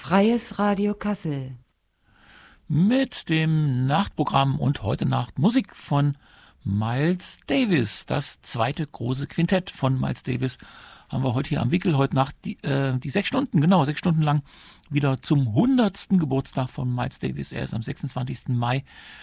Freies Radio Kassel. Mit dem Nachtprogramm und heute Nacht Musik von Miles Davis. Das zweite große Quintett von Miles Davis haben wir heute hier am Wickel. Heute Nacht die 6 Stunden, genau 6 Stunden lang wieder zum 100. Geburtstag von Miles Davis. Er ist am 26. Mai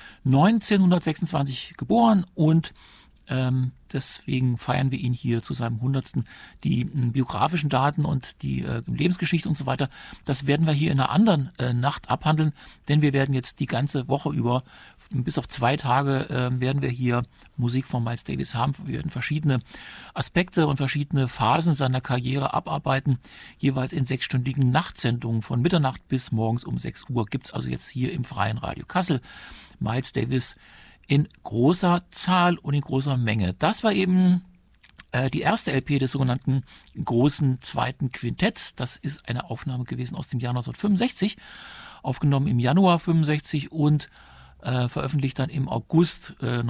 1926 geboren und deswegen feiern wir ihn hier zu seinem 100. Die biografischen Daten und die Lebensgeschichte und so weiter, das werden wir hier in einer anderen Nacht abhandeln, denn wir werden jetzt die ganze Woche über, bis auf 2 Tage, werden wir hier Musik von Miles Davis haben. Wir werden verschiedene Aspekte und verschiedene Phasen seiner Karriere abarbeiten, jeweils in 6-stündigen Nachtsendungen von Mitternacht bis morgens um 6 Uhr gibt es also jetzt hier im Freien Radio Kassel Miles Davis in großer Zahl und in großer Menge. Das war eben die erste LP des sogenannten großen zweiten Quintetts. Das ist eine Aufnahme gewesen aus dem Jahr 1965, aufgenommen im Januar 65 und veröffentlicht dann im August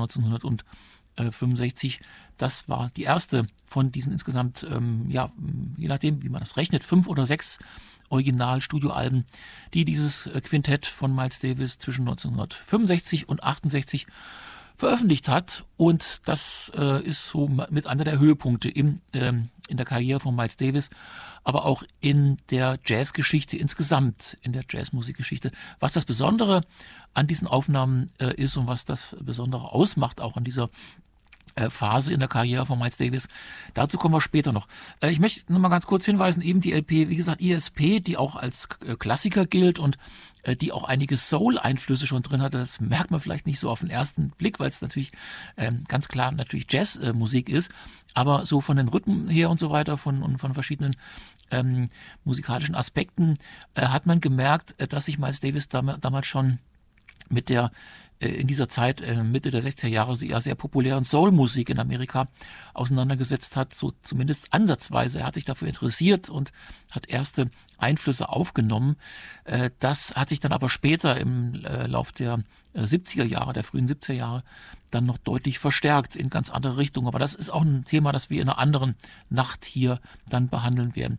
1965. Das war die erste von diesen insgesamt, je nachdem, wie man das rechnet, 5 oder 6 Original-Studioalben, die dieses Quintett von Miles Davis zwischen 1965 und 68 veröffentlicht hat. Und das ist so mit einer der Höhepunkte in der Karriere von Miles Davis, aber auch in der Jazzgeschichte insgesamt, in der Jazzmusikgeschichte. Was das Besondere an diesen Aufnahmen ist und was das Besondere ausmacht, auch an dieser Phase in der Karriere von Miles Davis. Dazu kommen wir später noch. Ich möchte noch mal ganz kurz hinweisen, eben die LP, wie gesagt, ESP, die auch als Klassiker gilt und die auch einige Soul-Einflüsse schon drin hatte. Das merkt man vielleicht nicht so auf den ersten Blick, weil es natürlich ganz klar natürlich Jazzmusik ist, aber so von den Rhythmen her und so weiter, von verschiedenen musikalischen Aspekten hat man gemerkt, dass sich Miles Davis damals schon mit der in dieser Zeit, Mitte der 60er Jahre, sehr populären Soul-Musik in Amerika auseinandergesetzt hat, so zumindest ansatzweise. Er hat sich dafür interessiert und hat erste Einflüsse aufgenommen. Das hat sich dann aber später im Lauf der 70er Jahre, der frühen 70er Jahre, dann noch deutlich verstärkt in ganz andere Richtungen. Aber das ist auch ein Thema, das wir in einer anderen Nacht hier dann behandeln werden.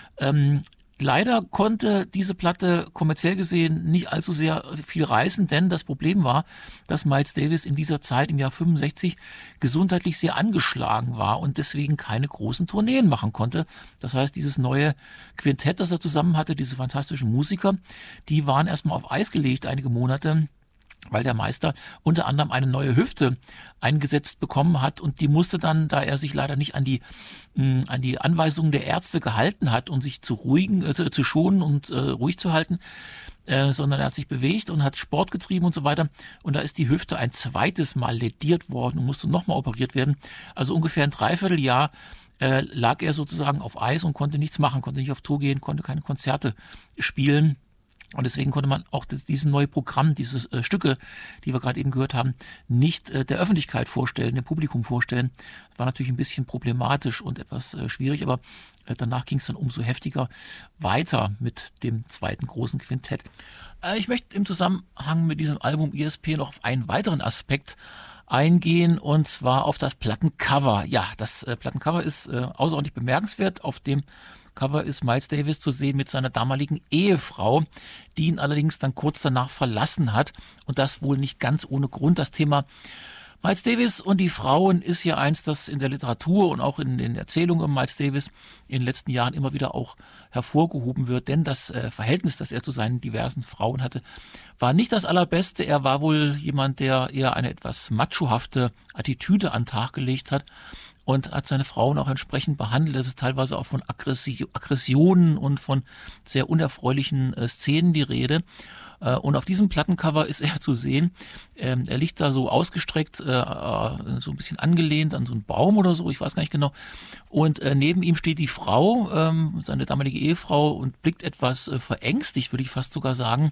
Leider konnte diese Platte kommerziell gesehen nicht allzu sehr viel reißen, denn das Problem war, dass Miles Davis in dieser Zeit im Jahr 65 gesundheitlich sehr angeschlagen war und deswegen keine großen Tourneen machen konnte. Das heißt, dieses neue Quintett, das er zusammen hatte, diese fantastischen Musiker, die waren erstmal auf Eis gelegt einige Monate, weil der Meister unter anderem eine neue Hüfte eingesetzt bekommen hat und die musste dann, da er sich leider nicht an die Anweisungen der Ärzte gehalten hat, um sich zu schonen und ruhig zu halten, sondern er hat sich bewegt und hat Sport getrieben und so weiter und da ist die Hüfte ein zweites Mal lädiert worden und musste nochmal operiert werden. Also ungefähr ein Dreivierteljahr lag er sozusagen auf Eis und konnte nichts machen, konnte nicht auf Tour gehen, konnte keine Konzerte spielen. Und deswegen konnte man auch dieses neue Programm, diese Stücke, die wir gerade eben gehört haben, nicht der Öffentlichkeit vorstellen, dem Publikum vorstellen. Das war natürlich ein bisschen problematisch und etwas schwierig, aber danach ging es dann umso heftiger weiter mit dem zweiten großen Quintett. Ich möchte im Zusammenhang mit diesem Album ESP noch auf einen weiteren Aspekt eingehen und zwar auf das Plattencover. Ja, das Plattencover ist außerordentlich bemerkenswert. Auf dem Cover ist Miles Davis zu sehen mit seiner damaligen Ehefrau, die ihn allerdings dann kurz danach verlassen hat und das wohl nicht ganz ohne Grund. Das Thema Miles Davis und die Frauen ist ja eins, das in der Literatur und auch in den Erzählungen um Miles Davis in den letzten Jahren immer wieder auch hervorgehoben wird, denn das Verhältnis, das er zu seinen diversen Frauen hatte, war nicht das allerbeste. Er war wohl jemand, der eher eine etwas machohafte Attitüde an den Tag gelegt hat und hat seine Frauen auch entsprechend behandelt. Es ist teilweise auch von Aggressionen und von sehr unerfreulichen Szenen die Rede. Und auf diesem Plattencover ist er zu sehen. Er liegt da so ausgestreckt, so ein bisschen angelehnt an so einen Baum oder so, ich weiß gar nicht genau. Und neben ihm steht die Frau, seine damalige Ehefrau, und blickt etwas verängstigt, würde ich fast sogar sagen.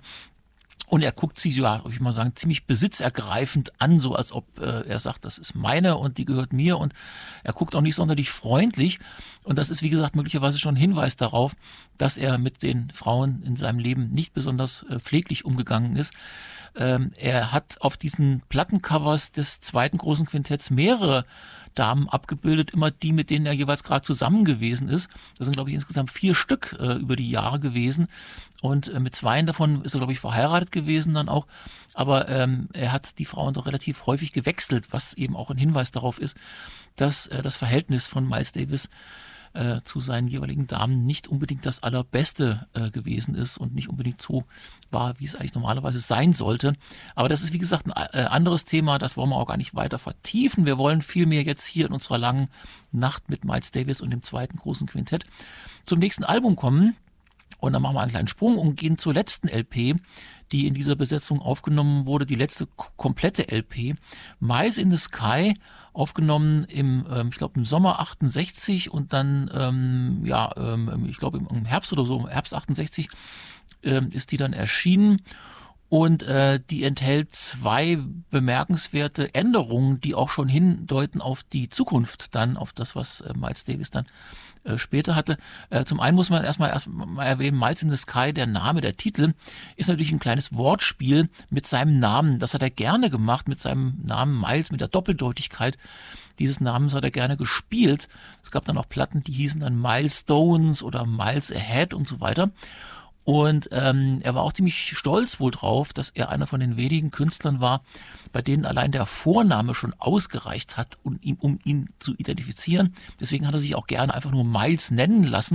Und er guckt sie, ja, würde ich mal sagen, ziemlich besitzergreifend an, so als ob er sagt, das ist meine und die gehört mir. Und er guckt auch nicht sonderlich freundlich. Und das ist, wie gesagt, möglicherweise schon ein Hinweis darauf, dass er mit den Frauen in seinem Leben nicht besonders pfleglich umgegangen ist. Er hat auf diesen Plattencovers des zweiten großen Quintetts mehrere Damen abgebildet, immer die, mit denen er jeweils gerade zusammen gewesen ist. Das sind, glaube ich, insgesamt 4 Stück über die Jahre gewesen. Und mit 2 davon ist er, glaube ich, verheiratet gewesen dann auch. Aber er hat die Frauen doch relativ häufig gewechselt, was eben auch ein Hinweis darauf ist, dass das Verhältnis von Miles Davis zu seinen jeweiligen Damen nicht unbedingt das Allerbeste gewesen ist und nicht unbedingt so war, wie es eigentlich normalerweise sein sollte. Aber das ist, wie gesagt, ein anderes Thema, das wollen wir auch gar nicht weiter vertiefen. Wir wollen vielmehr jetzt hier in unserer langen Nacht mit Miles Davis und dem zweiten großen Quintett zum nächsten Album kommen. Und dann machen wir einen kleinen Sprung und gehen zur letzten LP, die in dieser Besetzung aufgenommen wurde, die letzte komplette LP, Miles in the Sky, aufgenommen ich glaube im Sommer 68 und dann, ich glaube im Herbst oder so, im Herbst 68 ist die dann erschienen. Und die enthält 2 bemerkenswerte Änderungen, die auch schon hindeuten auf die Zukunft, dann auf das, was Miles Davis dann später hatte. Zum einen muss man erstmal erwähnen, Miles in the Sky, der Name, der Titel, ist natürlich ein kleines Wortspiel mit seinem Namen. Das hat er gerne gemacht, mit seinem Namen Miles, mit der Doppeldeutigkeit dieses Namens hat er gerne gespielt. Es gab dann auch Platten, die hießen dann Milestones oder Miles Ahead und so weiter. Und er war auch ziemlich stolz wohl drauf, dass er einer von den wenigen Künstlern war, bei denen allein der Vorname schon ausgereicht hat, um ihn zu identifizieren. Deswegen hat er sich auch gerne einfach nur Miles nennen lassen.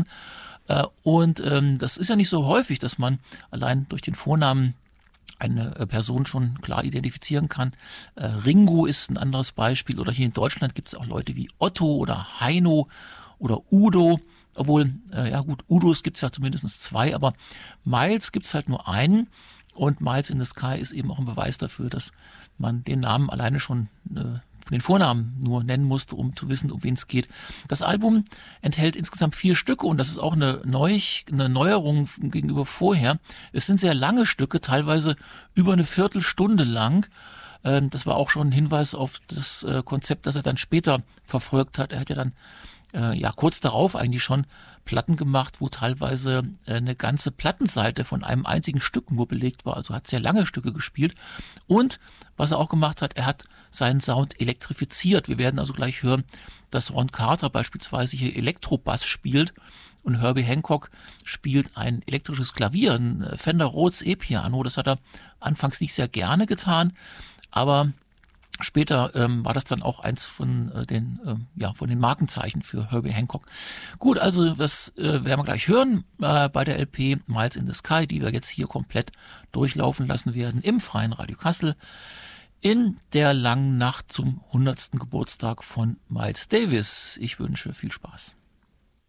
Das ist ja nicht so häufig, dass man allein durch den Vornamen eine Person schon klar identifizieren kann. Ringo ist ein anderes Beispiel. Oder hier in Deutschland gibt es auch Leute wie Otto oder Heino oder Udo. Obwohl, Udos gibt es ja zumindest 2, aber Miles gibt es halt nur einen. Und Miles in the Sky ist eben auch ein Beweis dafür, dass man den Namen alleine schon von den Vornamen nur nennen musste, um zu wissen, um wen es geht. Das Album enthält insgesamt 4 Stücke und das ist auch eine Neuerung gegenüber vorher. Es sind sehr lange Stücke, teilweise über eine Viertelstunde lang. Das war auch schon ein Hinweis auf das Konzept, das er dann später verfolgt hat. Er hat ja dann kurz darauf eigentlich schon Platten gemacht, wo teilweise eine ganze Plattenseite von einem einzigen Stück nur belegt war. Also hat sehr lange Stücke gespielt. Und was er auch gemacht hat, er hat seinen Sound elektrifiziert. Wir werden also gleich hören, dass Ron Carter beispielsweise hier Elektrobass spielt und Herbie Hancock spielt ein elektrisches Klavier, ein Fender Rhodes E-Piano. Das hat er anfangs nicht sehr gerne getan, aber später war das dann auch eins von den Markenzeichen für Herbie Hancock. Gut, also das werden wir gleich hören bei der LP Miles in the Sky, die wir jetzt hier komplett durchlaufen lassen werden im Freien Radio Kassel in der langen Nacht zum 100. Geburtstag von Miles Davis. Ich wünsche viel Spaß.